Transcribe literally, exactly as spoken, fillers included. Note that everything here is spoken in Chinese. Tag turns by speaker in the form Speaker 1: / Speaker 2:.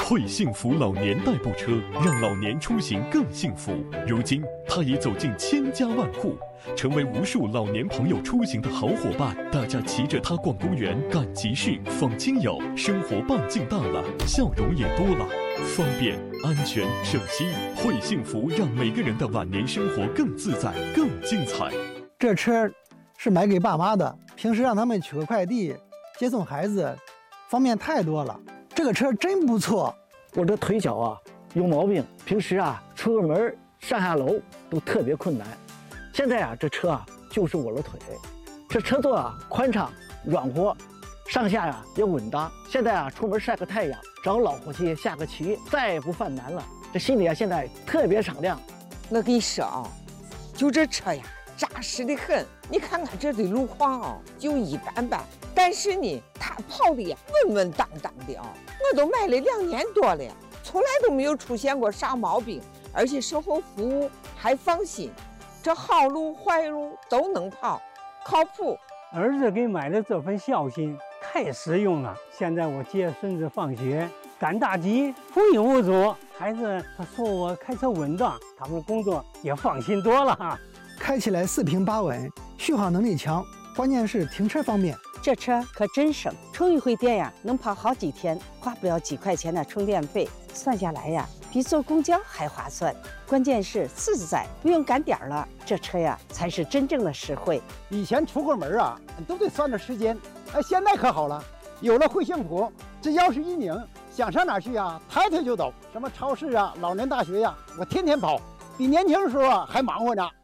Speaker 1: 惠幸福老年代步车，让老年出行更幸福。如今，它已走进千家万户，成为无数老年朋友出行的好伙伴。大家骑着它逛公园、赶集市、访亲友，生活半径大了，笑容也多了。方便、安全、省心，惠幸福让每个人的晚年生活更自在、更精彩。
Speaker 2: 这车是买给爸妈的，平时让他们取个快递、接送孩子，方便太多了。这个车真不错。
Speaker 3: 我这腿脚啊有毛病，平时啊出个门上下楼都特别困难。现在啊这车啊就是我的腿，这车座啊宽敞软和，上下呀、啊、也稳当。现在啊出门晒个太阳，找老伙计下个棋，再也不犯难了。这心里啊现在特别敞亮。
Speaker 4: 我跟你说啊，就这车呀扎实的很。你看看这的路况啊就一般般，但是呢它跑的呀稳稳当当的啊。我都买了两年多了，从来都没有出现过啥毛病，而且售后服务还放心，这好路坏路都能跑，靠谱。
Speaker 5: 儿子给买的这份孝心太实用了。现在我接孙子放学赶大集，无影无阻。孩子他说我开车稳当，他们工作也放心多了。
Speaker 2: 开起来四平八稳，续航能力强，关键是停车方便。
Speaker 6: 这车可真省，充一回电呀，能跑好几天，花不了几块钱的充电费，算下来呀，比坐公交还划算。关键是自在，不用赶点了，这车呀才是真正的实惠。
Speaker 7: 以前出个门啊，都得算着时间，哎，现在可好了，有了惠幸福，只要是一拧，想上哪儿去啊，抬腿就走。什么超市啊、老年大学呀、啊，我天天跑，比年轻的时候啊还忙活呢。